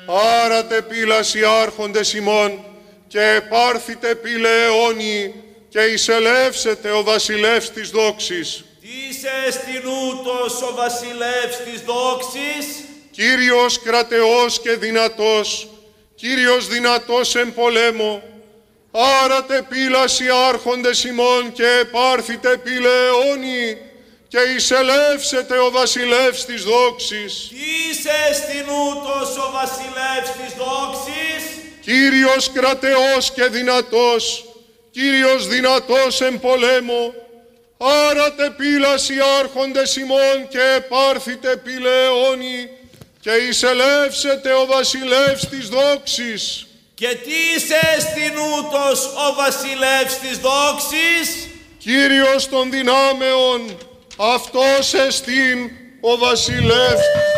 Άρατε πύλας οι άρχοντες ημών, και επάρθητε πύλε αιώνιοι, και εισελεύσετε ο βασιλεύς της δόξης. Τις εστιν ούτως ο βασιλεύς της δόξης, Κύριος κρατεός και δυνατός, Κύριος δυνατός εν πολέμο, άρατε πύλας οι άρχοντες ημών, και επάρθητε πύλε αιώνιοι, και εισελεύσετε ο βασιλεύς της δόξης. τις εστιν ούτως ο βασιλεύς της δόξης, Κύριος κρατεός και δυνατός, Κύριος δυνατός εν πολέμο, άρατε πύλας οι άρχοντες ημών, και επάρθητε πύλε αιώνιοι, και εισελεύσετε ο βασιλεύς της δόξης. και τις εστιν ούτως ο βασιλεύς της δόξης, Κύριος των δυνάμεων, αυτός εστίν ο βασιλεύς